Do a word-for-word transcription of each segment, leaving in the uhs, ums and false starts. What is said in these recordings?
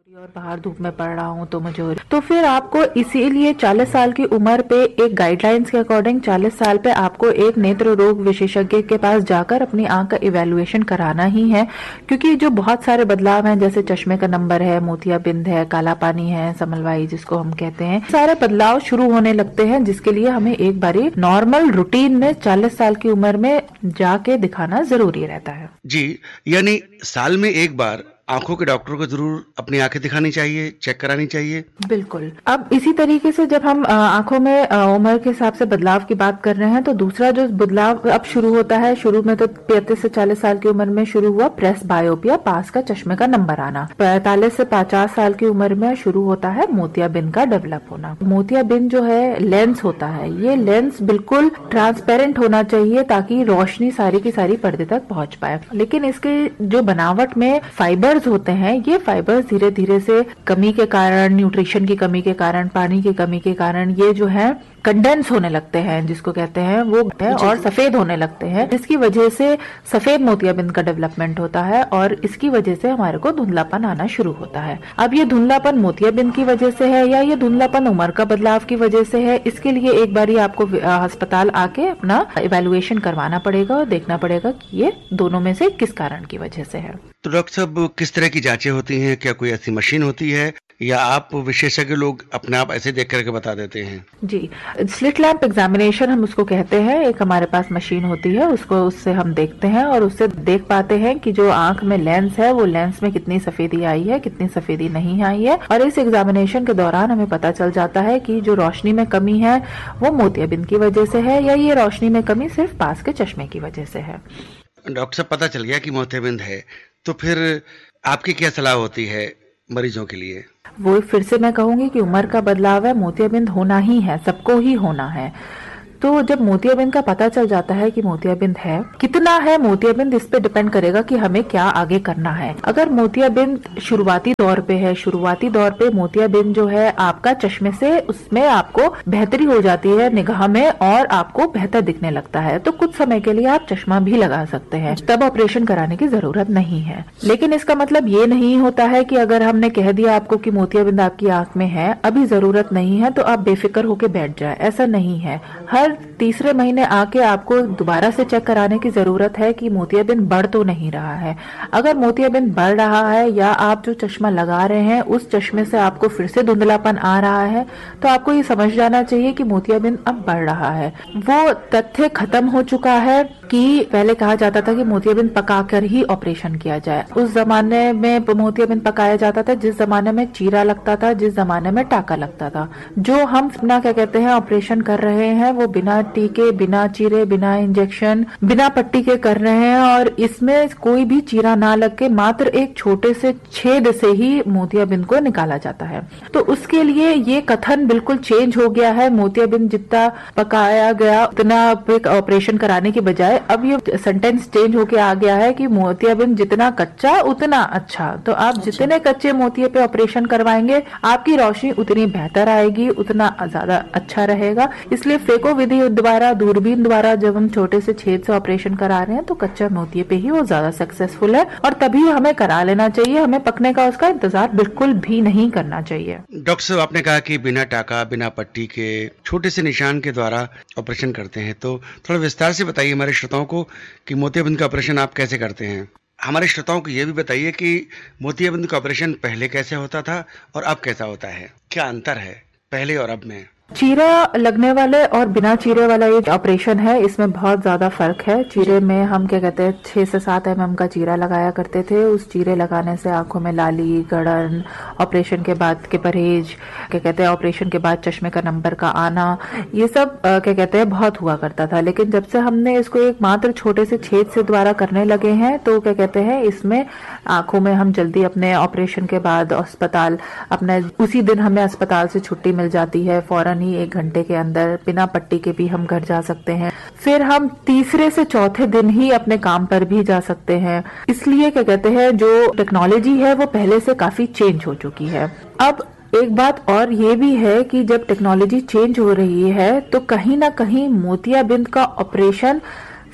और बाहर धूप में पड़ रहा हूँ तो मुझे हो रही, तो फिर आपको इसीलिए चालीस साल की उम्र पे एक गाइडलाइंस के अकॉर्डिंग चालीस साल पे आपको एक नेत्र रोग विशेषज्ञ के पास जाकर अपनी आंख का इवैल्यूएशन कराना ही है। क्योंकि जो बहुत सारे बदलाव हैं, जैसे चश्मे का नंबर है, मोतियाबिंद है, काला पानी है, समलवाई जिसको हम कहते हैं, सारे बदलाव शुरू होने लगते हैं, जिसके लिए हमें एक बारी नॉर्मल रूटीन में चालीस साल की उम्र में जाके दिखाना जरूरी रहता है। जी, यानी साल में एक बार आंखों के डॉक्टर को जरूर अपनी आंखें दिखानी चाहिए, चेक करानी चाहिए। बिल्कुल। अब इसी तरीके से जब हम आंखों में उम्र के हिसाब से बदलाव की बात कर रहे हैं, तो दूसरा जो बदलाव अब शुरू होता है, शुरू में तो पैंतीस से चालीस साल की उम्र में शुरू हुआ प्रेस बायोपिया, पास का चश्मे का नंबर आना। पैंतालीस से पचास साल की उम्र में शुरू होता है मोतियाबिंद का डेवलप होना। मोतियाबिंद जो है लेंस होता है, ये लेंस बिल्कुल ट्रांसपेरेंट होना चाहिए ताकि रोशनी सारी की सारी पर्दे तक पहुंच पाए। लेकिन इसके जो बनावट में फाइबर होते हैं, ये फाइबर्स धीरे धीरे से कमी के कारण, न्यूट्रिशन की कमी के कारण, पानी की कमी के कारण ये जो है कंडेंस होने लगते हैं, जिसको कहते हैं वो है, और सफेद होने लगते हैं, जिसकी वजह से सफेद मोतियाबिंद का डेवलपमेंट होता है और इसकी वजह से हमारे को धुंधलापन आना शुरू होता है। अब ये धुंधलापन मोतियाबिंद की वजह से है या ये धुंधलापन उम्र का बदलाव की वजह से है, इसके लिए एक बारी आपको अस्पताल आके अपना इवैल्यूएशन करवाना पड़ेगा और देखना पड़ेगा कि ये दोनों में से किस कारण की वजह से है। तो डॉक्टर साहब, किस तरह की जांचें होती हैं? क्या कोई ऐसी मशीन होती है या आप विशेषज्ञ लोग अपने आप ऐसे देख करके बता देते हैं? जी, स्लिट लैंप एग्जामिनेशन हम उसको कहते हैं। एक हमारे पास मशीन होती है, उसको उससे हम देखते हैं और उससे देख पाते हैं कि जो आंख में लेंस है वो लेंस में कितनी सफेदी आई है, कितनी सफेदी नहीं आई है। और इस एग्जामिनेशन के दौरान हमें पता चल जाता है कि जो रोशनी में कमी है वो मोतियाबिंद की वजह से है या ये रोशनी में कमी सिर्फ पास के चश्मे की वजह से है। डॉक्टर साहब, पता चल गया कि मोतियाबिंद है, तो फिर आपकी क्या सलाह होती है मरीजों के लिए? वो फिर से मैं कहूंगी कि उम्र का बदलाव है, मोतियाबिंद होना ही है, सबको ही होना है। तो जब मोतियाबिंद का पता चल जाता है कि मोतियाबिंद है, कितना है मोतियाबिंद इस पे डिपेंड करेगा कि हमें क्या आगे करना है। अगर मोतियाबिंद शुरुआती दौर पे है, शुरुआती दौर पे मोतियाबिंद जो है आपका चश्मे से उसमें आपको बेहतरी हो जाती है निगाह में और आपको बेहतर दिखने लगता है, तो कुछ समय के लिए आप चश्मा भी लगा सकते हैं, तब ऑपरेशन कराने की जरूरत नहीं है। लेकिन इसका मतलब ये नहीं होता है कि अगर हमने कह दिया आपको कि मोतियाबिंद आपकी आंख में है, अभी जरूरत नहीं है, तो आप बेफिक्र होकर बैठ जाए, ऐसा नहीं है। हर तीसरे महीने आके आपको दोबारा से चेक कराने की जरूरत है कि मोतियाबिंद बढ़ तो नहीं रहा है। अगर मोतियाबिंद बढ़ रहा है या आप जो चश्मा लगा रहे हैं उस चश्मे से आपको फिर से धुंधलापन आ रहा है, तो आपको ये समझ जाना चाहिए कि मोतियाबिंद अब बढ़ रहा है। वो तथ्य खत्म हो चुका है कि पहले कहा जाता था कि मोतियाबिंद पकाकर ही ऑपरेशन किया जाए। उस जमाने में मोतियाबिंद पकाया जाता था जिस जमाने में चीरा लगता था, जिस जमाने में टाका लगता था। जो हम अपना क्या कहते हैं ऑपरेशन कर रहे हैं वो बिना टीके, बिना चीरे, बिना इंजेक्शन, बिना पट्टी के कर रहे हैं और इसमें कोई भी चीरा ना लग के मात्र एक छोटे से छेद से ही मोतियाबिंद को निकाला जाता है। तो उसके लिए ये कथन बिल्कुल चेंज हो गया है। मोतियाबिंद जितना पकाया गया उतना ऑपरेशन कराने की बजाय अब ये सेंटेंस चेंज होके आ गया है कि मोतियाबिंद जितना कच्चा उतना अच्छा। तो आप जितने कच्चे मोतिये पे ऑपरेशन करवाएंगे आपकी रोशनी उतनी बेहतर आएगी, उतना ज्यादा अच्छा रहेगा। इसलिए फेको विधि द्वारा, दूरबीन द्वारा जब हम छोटे से छेद से ऑपरेशन करा रहे हैं तो कच्चा मोतिये पे ही वो ज्यादा सक्सेसफुल है और तभी हमें करा लेना चाहिए। हमें पकने का उसका इंतजार बिल्कुल भी नहीं करना चाहिए। डॉक्टर साहब, आपने कहा कि बिना टाका, बिना पट्टी के छोटे से निशान के द्वारा ऑपरेशन करते हैं, तो थोड़ा विस्तार से बताइए हमारे श्रोताओं को कि मोतियाबिंद का ऑपरेशन आप कैसे करते हैं। हमारे श्रोताओं को यह भी बताइए कि मोतियाबिंद का ऑपरेशन पहले कैसे होता था और अब कैसा होता है, क्या अंतर है पहले और अब में? चीरा लगने वाले और बिना चीरे वाला ये ऑपरेशन है, इसमें बहुत ज्यादा फर्क है। चीरे में हम क्या कहते हैं छह से सात एम एम का चीरा लगाया करते थे। उस चीरे लगाने से आंखों में लाली, गड़न, ऑपरेशन के बाद के परहेज, क्या कहते हैं ऑपरेशन के बाद चश्मे का नंबर का आना, ये सब क्या कहते हैं बहुत हुआ करता था। लेकिन जब से हमने इसको एक मात्र छोटे से छेद से द्वारा करने लगे हैं तो क्या कहते हैं इसमें आंखों में हम जल्दी अपने ऑपरेशन के बाद अस्पताल अपने उसी दिन हमें अस्पताल से छुट्टी मिल जाती है, फौरन ही एक घंटे के अंदर बिना पट्टी के भी हम घर जा सकते हैं। फिर हम तीसरे से चौथे दिन ही अपने काम पर भी जा सकते हैं। इसलिए क्या कहते हैं जो टेक्नोलॉजी है वो पहले से काफी चेंज हो चुकी है। अब एक बात और ये भी है कि जब टेक्नोलॉजी चेंज हो रही है तो कहीं ना कहीं मोतियाबिंद का ऑपरेशन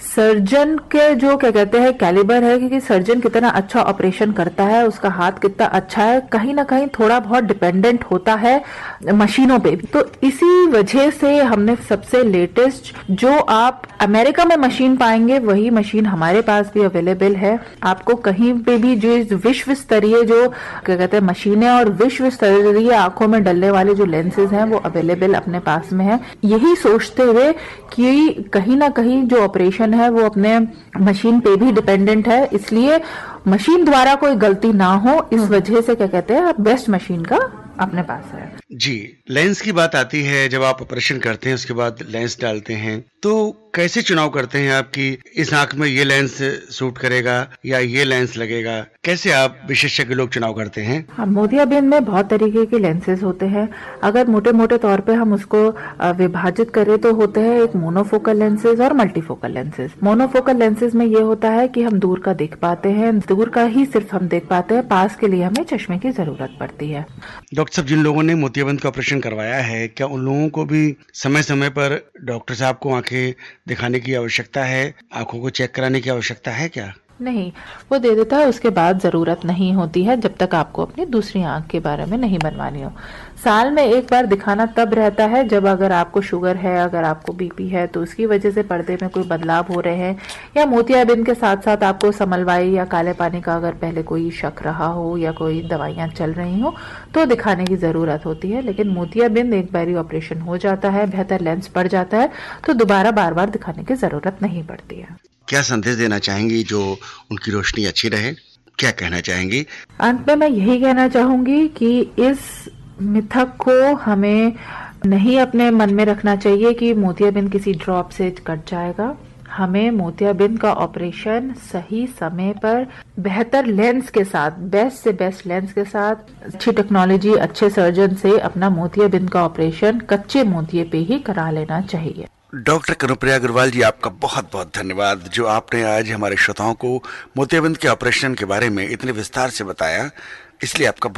सर्जन के जो क्या कहते हैं कैलिबर है कि सर्जन कितना अच्छा ऑपरेशन करता है, उसका हाथ कितना अच्छा है, कहीं ना कहीं थोड़ा बहुत डिपेंडेंट होता है मशीनों पे भी। तो इसी वजह से हमने सबसे लेटेस्ट जो आप अमेरिका में मशीन पाएंगे वही मशीन हमारे पास भी अवेलेबल है। आपको कहीं पे भी जो विश्व स्तरीय जो क्या कहते हैं मशीनें और विश्व स्तरीय आंखों में डलने वाले जो लेंसेज हैं वो अवेलेबल अपने पास में है। यही सोचते हुए कि कहीं ना कहीं जो ऑपरेशन है वो अपने मशीन पे भी डिपेंडेंट है, इसलिए मशीन द्वारा कोई गलती ना हो इस वजह से क्या कहते हैं बेस्ट मशीन का अपने पास है। जी, लेंस की बात आती है, जब आप ऑपरेशन करते हैं उसके बाद लेंस डालते हैं तो कैसे चुनाव करते हैं आप कि इस आंख में ये लेंस सूट करेगा या ये लेंस लगेगा? कैसे आप विशेषज्ञ लोग चुनाव करते हैं? हाँ, मोतियाबिंद में बहुत तरीके के लेंसेज होते हैं। अगर मोटे मोटे तौर पे हम उसको विभाजित करें तो होते हैं एक मोनोफोकल लेंसेज और मल्टीफोकल लेंसेज। मोनोफोकल लेंसेज में ये होता है कि हम दूर का देख पाते हैं, दूर का ही सिर्फ हम देख पाते हैं, पास के लिए हमें चश्मे की जरूरत पड़ती है। डॉक्टर साहब, जिन लोगों ने मोतियाबिंद का ऑपरेशन करवाया है, क्या उन लोगों को भी समय समय पर डॉक्टर साहब को आंखें दिखाने की आवश्यकता है, आंखों को चेक कराने की आवश्यकता है क्या? नहीं, वो दे देता है, उसके बाद जरूरत नहीं होती है जब तक आपको अपनी दूसरी आंख के बारे में नहीं बनवानी हो। साल में एक बार दिखाना तब रहता है जब अगर आपको शुगर है, अगर आपको बीपी है तो उसकी वजह से पर्दे में कोई बदलाव हो रहे हैं, या मोतियाबिंद के साथ साथ आपको समलवाई या काले पानी का अगर पहले कोई शक रहा हो या कोई दवाइयां चल रही हो तो दिखाने की जरूरत होती है। लेकिन मोतियाबिंद एक बार ऑपरेशन हो जाता है, बेहतर लेंस पड़ जाता है तो दोबारा बार बार दिखाने की जरूरत नहीं पड़ती है। क्या संदेश देना चाहेंगी जो उनकी रोशनी अच्छी रहे? क्या कहना चाहेंगी? अंत में मैं यही कहना चाहूंगी कि इस मिथक को हमें नहीं अपने मन में रखना चाहिए कि मोतियाबिंद किसी ड्रॉप से कट जाएगा। हमें मोतियाबिंद का ऑपरेशन सही समय पर बेहतर लेंस के साथ, बेस्ट से बेस्ट लेंस के साथ, अच्छी टेक्नोलॉजी, अच्छे सर्जन से अपना मोतियाबिंद का ऑपरेशन कच्चे मोतिये पे ही करा लेना चाहिए। डॉक्टर कनुप्रिया अग्रवाल जी, आपका बहुत बहुत धन्यवाद जो आपने आज हमारे श्रोताओं को मोतियाबिंद के ऑपरेशन के बारे में इतने विस्तार से बताया, इसलिए आपका